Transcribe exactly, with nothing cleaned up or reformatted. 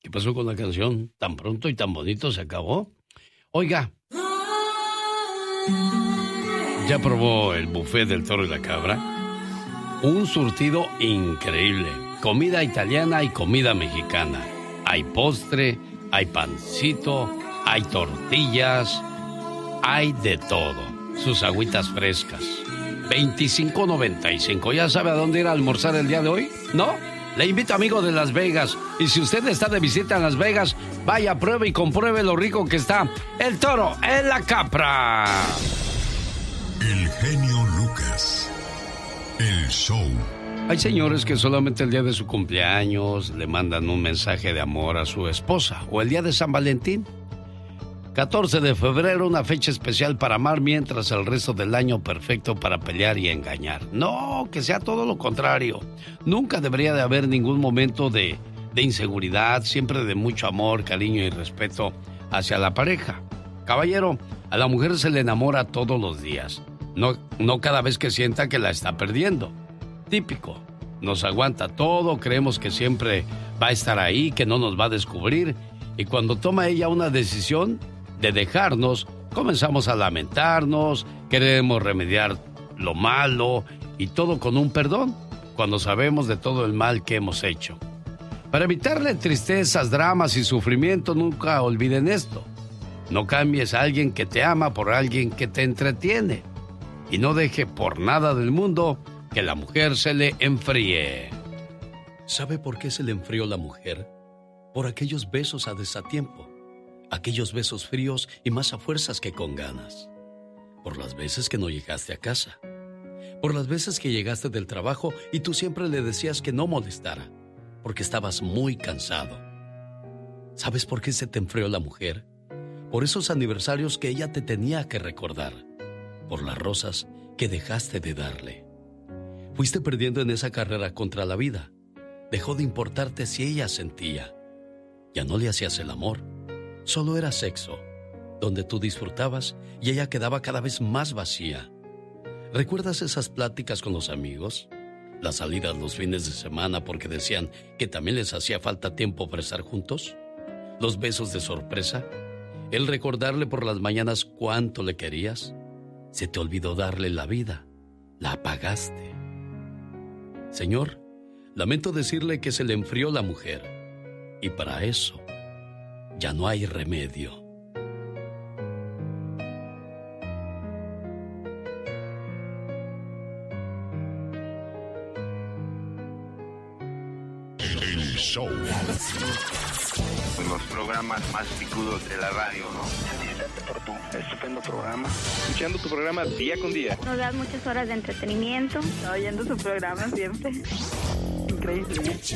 ¿Qué pasó con la canción? Tan pronto y tan bonito se acabó. Oiga, ¿ya probó el buffet del Toro y la Cabra? Un surtido increíble. Comida italiana y comida mexicana. Hay postre, hay pancito, hay tortillas, hay de todo. Sus agüitas frescas. veinticinco noventa y cinco. ¿Ya sabe a dónde ir a almorzar el día de hoy? ¿No? Le invito, amigo de Las Vegas. Y si usted está de visita en Las Vegas, vaya, pruebe y compruebe lo rico que está el Toro en la Capra. El genio Lucas. El show. Hay señores que solamente el día de su cumpleaños le mandan un mensaje de amor a su esposa. O el día de San Valentín. catorce de febrero, una fecha especial para amar, mientras el resto del año perfecto para pelear y engañar. No, que sea todo lo contrario. Nunca debería de haber ningún momento de, de inseguridad, siempre de mucho amor, cariño y respeto hacia la pareja. Caballero, a la mujer se le enamora todos los días, no, no cada vez que sienta que la está perdiendo. Típico, nos aguanta todo, creemos que siempre va a estar ahí, que no nos va a descubrir, y cuando toma ella una decisión de dejarnos, comenzamos a lamentarnos, queremos remediar lo malo y todo con un perdón, cuando sabemos de todo el mal que hemos hecho. Para evitarle tristezas, dramas y sufrimiento, nunca olviden esto. No cambies a alguien que te ama por alguien que te entretiene. Y no deje por nada del mundo que la mujer se le enfríe. ¿Sabe por qué se le enfrió la mujer? Por aquellos besos a desatiempo. Aquellos besos fríos y más a fuerzas que con ganas. Por las veces que no llegaste a casa. Por las veces que llegaste del trabajo y tú siempre le decías que no molestara, porque estabas muy cansado. ¿Sabes por qué se te enfrió la mujer? Por esos aniversarios que ella te tenía que recordar. Por las rosas que dejaste de darle. Fuiste perdiendo en esa carrera contra la vida. Dejó de importarte si ella sentía. Ya no le hacías el amor. Solo era sexo, donde tú disfrutabas y ella quedaba cada vez más vacía. ¿Recuerdas esas pláticas con los amigos? Las salidas los fines de semana porque decían que también les hacía falta tiempo para estar juntos. Los besos de sorpresa. El recordarle por las mañanas cuánto le querías. Se te olvidó darle la vida. La apagaste. Señor, lamento decirle que se le enfrió la mujer. Y para eso ya no hay remedio. El show. Los programas más picudos de la radio, ¿no? Por tu estupendo programa. Escuchando tu programa día con día. Nos das muchas horas de entretenimiento. Oyendo su programa siempre. Increíble.